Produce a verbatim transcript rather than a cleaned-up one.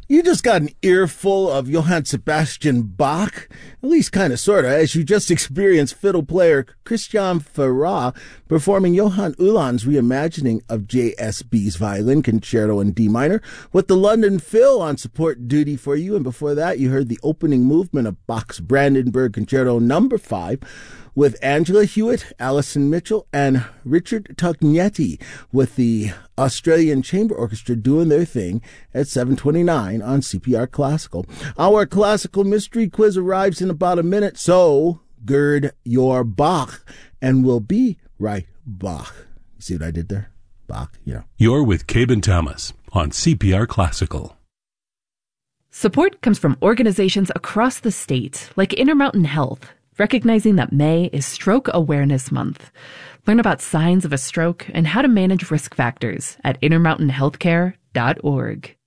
You just got an earful of Johann Sebastian Bach, at least kind of sort of, as you just experienced fiddle player Christian Ferrat performing Johann Uhland's reimagining of J S B's Violin Concerto in D minor with the London Phil on support duty for you. And before that, you heard the opening movement of Bach's Brandenburg Concerto number five with Angela Hewitt, Alison Mitchell, and Richard Tognetti with the Australian Chamber Orchestra doing their thing at seven twenty-nine on C P R Classical. Our classical mystery quiz arrives in about a minute, so gird your Bach, and we'll be right back. You see what I did there? Bach, yeah. You're with Cabe Thomas on C P R Classical. Support comes from organizations across the state, like Intermountain Health, recognizing that May is Stroke Awareness Month. Learn about signs of a stroke and how to manage risk factors at intermountain healthcare dot org.